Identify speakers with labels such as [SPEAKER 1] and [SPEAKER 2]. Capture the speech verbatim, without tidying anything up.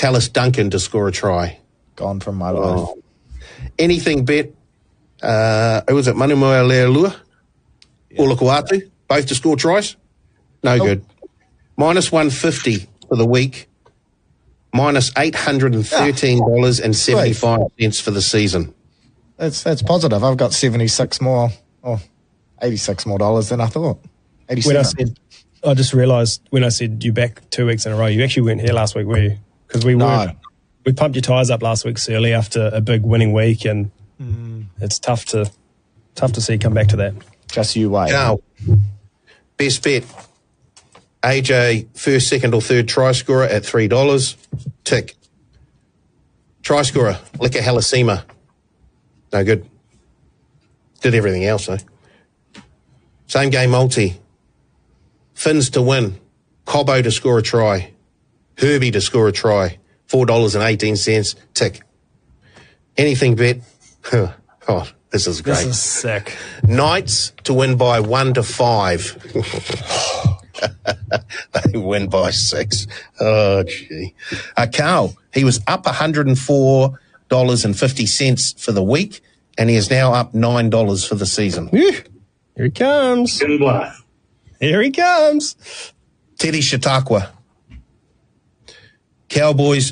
[SPEAKER 1] Tallis Duncan to score a try.
[SPEAKER 2] Gone from my life.
[SPEAKER 1] Oh. Anything bet, uh, who was it, Manumua Lealua? Yeah. Ulukuatu, both to score tries? No nope. good. Minus one fifty for the week. Minus eight hundred thirteen dollars and seventy-five cents for the season.
[SPEAKER 2] That's that's positive. I've got seventy-six more, or eighty-six more dollars than I thought. eighty-seven.
[SPEAKER 3] When I said, I just realised when I said you back two weeks in a row, you actually weren't here last week, were you? Because we
[SPEAKER 2] no.
[SPEAKER 3] were. We pumped your tyres up last week, Surly, after a big winning week, and mm. it's tough to tough to see come back to that.
[SPEAKER 2] Just you wait.
[SPEAKER 1] Now, best bet. A J, first, second or third try scorer at three dollars. Tick. Try scorer, Lika Halasima. No good. Did everything else, though. Same game multi. Finns to win. Cobbo to score a try. Herbie to score a try. four dollars and eighteen cents. Tick. Anything bet. Oh, this is great.
[SPEAKER 3] This is sick.
[SPEAKER 1] Knights to win by one to five. They win by six. Oh, gee. Uh, Carl, he was up one hundred four dollars and fifty cents for the week, and he is now up nine dollars for the season.
[SPEAKER 3] Here he comes. Here he comes.
[SPEAKER 1] Teddy Chautauqua. Cowboys